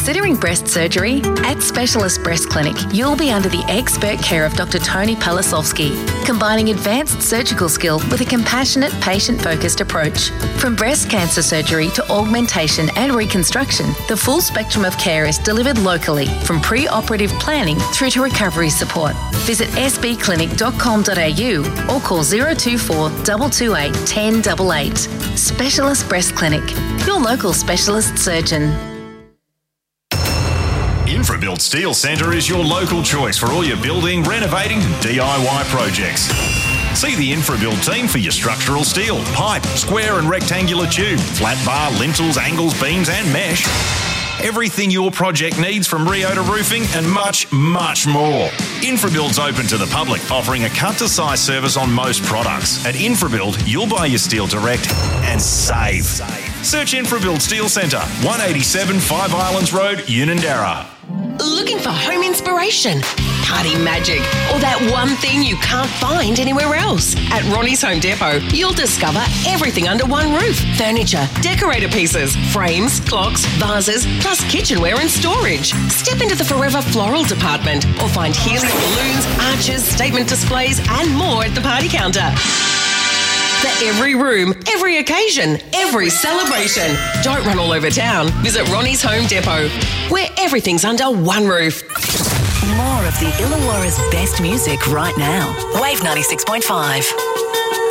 Considering breast surgery? At Specialist Breast Clinic, you'll be under the expert care of Dr. Tony Palasovsky, combining advanced surgical skill with a compassionate, patient-focused approach. From breast cancer surgery to augmentation and reconstruction, the full spectrum of care is delivered locally, from pre-operative planning through to recovery support. Visit sbclinic.com.au or call 024 228 1088. Specialist Breast Clinic, your local specialist surgeon. InfraBuilt Steel Centre is your local choice for all your building, renovating and DIY projects. See the InfraBuilt team for your structural steel, pipe, square and rectangular tube, flat bar, lintels, angles, beams and mesh. Everything your project needs, from Rio to roofing and much, much more. InfraBuild's open to the public, offering a cut-to-size service on most products. At InfraBuild, you'll buy your steel direct and save. Search InfraBuild Steel Centre, 187 Five Islands Road, Unanderra. Looking for home inspiration, party magic, or that one thing you can't find anywhere else? At Ronnie's Home Depot, you'll discover everything under one roof. Furniture, decorator pieces, frames, clocks, vases, plus kitchenware and storage. Step into the Forever Floral department or find helium balloons, arches, statement displays and more at the party counter. For every room, every occasion, every celebration. Don't run all over town. Visit Ronnie's Home Depot, where everything's under one roof. More of the Illawarra's best music right now. Wave 96.5.